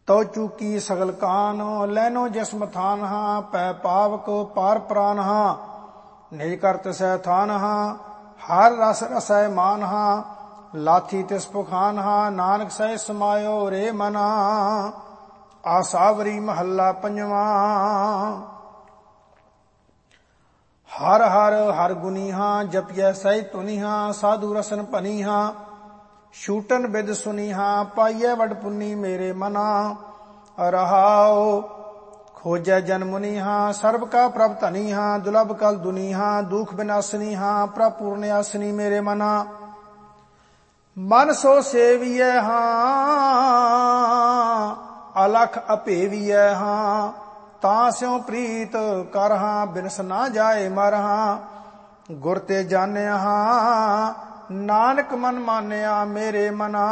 ਤਉ ਚੂਕੀ ਸਗਲ ਕਾਨ, ਲੈਨੋ ਜਿਸਮ ਥਾਨ ਹਾਂ। ਪੈ ਪਾਵਕ ਪਾਰ ਪ੍ਰਾਨ ਹਾਂ, ਨਿਜ ਕਰ ਤਿਸੈ ਥਾਨ ਹਾਂ। ਹਰ ਰਸ ਰਸੈ ਮਾਨ ਹਾਂ, ਲਾਥੀ ਤਿਸ ਪੁਖਾਨ ਹਾਂ। ਨਾਨਕ ਸਹਿ ਸਮਾਇਓ ਰੇ ਮਨਾ, ਆਸਾਵਰੀ ਮਹੱਲਾ ਪੰਜਵਾ। ਹਰ ਹਰ ਹਰ ਗੁਨੀ ਹਾਂ, ਜਪਿਐ ਸਹਿ ਧੁਨੀ ਹਾਂ। ਸਾਧੂ ਰਸਨ ਭਨੀ ਹਾਂ, ਛੂਟਨ ਬਿਦ ਸੁਨੀ ਹਾਂ। ਪਾਈਐ ਵਡ ਪੁੰਨੀ ਮੇਰੇ ਮਨਾ, ਰਹਾਉ ਖੋਜੈ ਜਨ ਮੁਨੀ ਹਾਂ। ਸਰਬ ਕਾ ਪ੍ਰਭ ਧਨੀ ਹਾਂ, ਦੁਲਭ ਕਲ ਦੁਨੀ ਹਾਂ। ਦੁਖ ਬਿਨਾਸਨੀ ਹਾਂ, ਪ੍ਰਭ ਪੂਰਨ ਆਸਨੀ ਮੇਰੇ ਮਨਾ। ਮਨ ਸੋ ਸੇਵੀਐ ਹਾਂ, ਅਲਖ ਅਭੇਵੀਐ ਹਾਂ। ਤਾਂ ਸਿਉ ਪ੍ਰੀਤ ਕਰ ਹਾਂ, ਬਿਨਸ ਨਾ ਜਾਏ ਮਰ ਹਾਂ। ਗੁਰ ਤੇ ਜਾਣਿਆ ਹਾਂ, ਨਾਨਕ ਮਨ ਮਾਨਿਆ ਮੇਰੇ ਮਨਾ।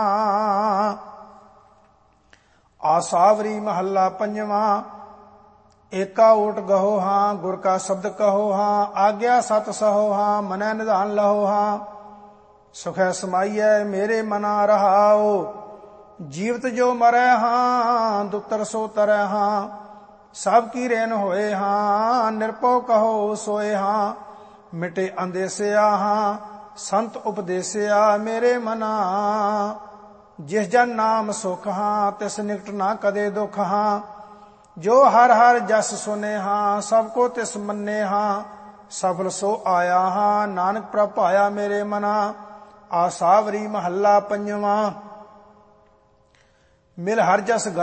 ਆਸਾਵਰੀ ਮਹੱਲਾ ਪੰਜਵਾ। ਏਕਾ ਓਟ ਗਹੋ ਹਾਂ, ਗੁਰ ਕਾ ਸ਼ਬਦ ਕਹੋ ਹਾਂ। ਆਗਿਆ ਸਤ ਸਹੋ ਹਾਂ, ਮਨੈ ਨਿਧਾਨ ਲਹੋ ਹਾਂ। ਸੁਖੈ ਸਮਾਈਐ ਮੇਰੇ ਮਨਾ, ਰਹਾਉ ਜੀਵਤ ਜੋ ਮਰੈ ਹਾਂ। ਦੁਤਰ ਸੋ ਤਰੈ ਹਾਂ, ਸਭ ਕੀ ਰੇਨ ਹੋਏ ਹਾਂ। ਨਿਰਭਉ ਕਹੋ ਸੋਏ ਹਾਂ, ਮਿਟੇ ਅੰਦੇਸਿਆ ਹਾਂ। ਸੰਤ ਉਪਦੇਸਿਆ ਮੇਰੇ ਮਨਾ, ਜਿਸ ਜਨ ਨਾਮ ਸੁਖ ਹਾਂ। ਤਿਸ ਨਿਕਟ ਨਾ ਕਦੇ ਦੁਖ ਹਾਂ। ਜੋ ਹਰ ਹਰ ਜਸ ਸੁਨੇ ਹਾਂ, ਸਭ ਕੋ ਤਿਸ ਮੰਨੇ ਹਾਂ। ਸਫਲ ਸੋ ਆਇਆ ਹਾਂ, ਨਾਨਕ ਪ੍ਰਭ ਪਾਇਆ ਮੇਰੇ ਮਨਾ। ਆਸਾਵਰੀ ਮਹੱਲਾ ਪੰਜਵਾ। ਮਿਲ ਹਰ ਜਸ